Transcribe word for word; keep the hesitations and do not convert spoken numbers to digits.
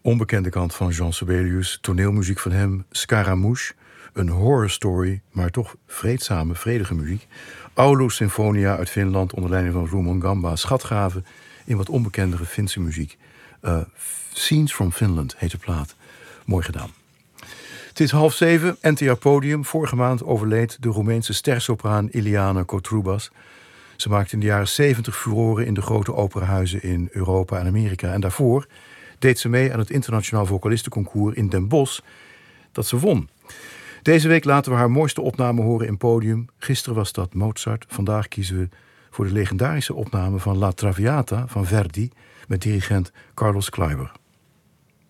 onbekende kant van Jean Sibelius, toneelmuziek van hem, Scaramouche, een horror story, maar toch vreedzame, vredige muziek. Oulu Sinfonia uit Finland onder leiding van Rumon Gamba, schatgaven in wat onbekendere Finse muziek. Uh, Scenes from Finland heet de plaat. Mooi gedaan. Het is half zeven, N T R Podium. Vorige maand overleed de Roemeense stersopraan Iliana Kotroubas. Ze maakte in de jaren zeventig furoren in de grote operahuizen in Europa en Amerika. En daarvoor deed ze mee aan het internationaal vocalistenconcours in Den Bosch, dat ze won. Deze week laten we haar mooiste opname horen in Podium. Gisteren was dat Mozart. Vandaag kiezen we voor de legendarische opname van La Traviata van Verdi met dirigent Carlos Kleiber.